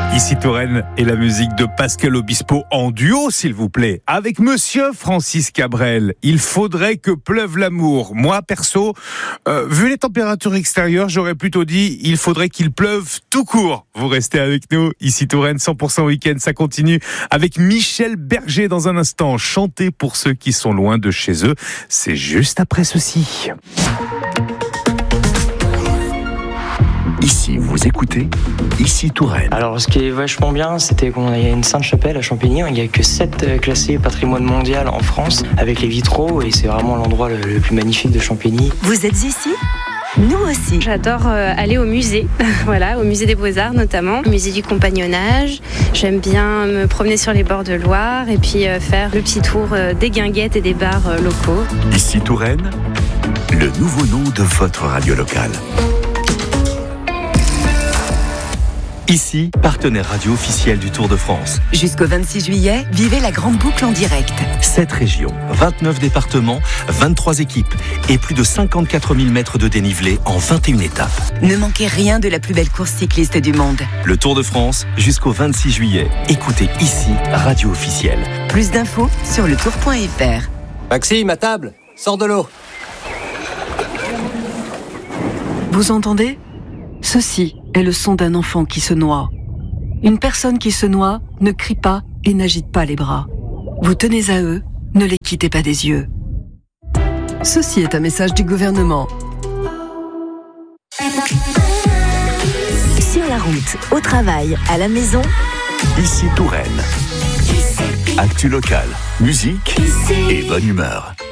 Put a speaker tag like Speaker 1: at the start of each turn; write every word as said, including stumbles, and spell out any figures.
Speaker 1: Ici Touraine et la musique de Pascal Obispo en duo, s'il vous plaît, avec Monsieur Francis Cabrel. Il faudrait que pleuve l'amour. Moi, perso, euh, vu les températures extérieures, j'aurais plutôt dit il faudrait qu'il pleuve tout court. Vous restez avec nous. Ici Touraine, cent pour cent week-end, ça continue avec Michel Berger dans un instant. Chanter pour ceux qui sont loin de chez eux. C'est juste après ceci.
Speaker 2: Ici, vous écoutez Ici Touraine.
Speaker 3: Alors, ce qui est vachement bien, c'était qu'on a une Sainte-Chapelle à Champigny. Il n'y a que sept classés patrimoine mondial en France avec les vitraux et c'est vraiment l'endroit le, le plus magnifique de Champigny.
Speaker 4: Vous êtes ici ? Nous aussi.
Speaker 5: J'adore aller au musée, voilà, au musée des Beaux-Arts notamment, au musée du Compagnonnage. J'aime bien me promener sur les bords de Loire et puis faire le petit tour des guinguettes et des bars locaux.
Speaker 2: Ici Touraine, le nouveau nom de votre radio locale. Ici, partenaire radio officiel du Tour de France.
Speaker 4: Jusqu'au vingt-six juillet, vivez la grande boucle en direct.
Speaker 2: sept régions, vingt-neuf départements, vingt-trois équipes et plus de cinquante-quatre mille mètres de dénivelé en vingt et une étapes.
Speaker 4: Ne manquez rien de la plus belle course cycliste du monde.
Speaker 2: Le Tour de France, jusqu'au vingt-six juillet. Écoutez ici, radio officielle.
Speaker 4: Plus d'infos sur le tour point f r.
Speaker 6: Maxime, à table, sors de l'eau.
Speaker 7: Vous entendez ? Ceci est le son d'un enfant qui se noie. Une personne qui se noie ne crie pas et n'agite pas les bras. Vous tenez à eux, ne les quittez pas des yeux. Ceci est un message du gouvernement.
Speaker 4: Sur la route, au travail, à la maison,
Speaker 2: Ici Touraine. Actu locale, musique et bonne humeur.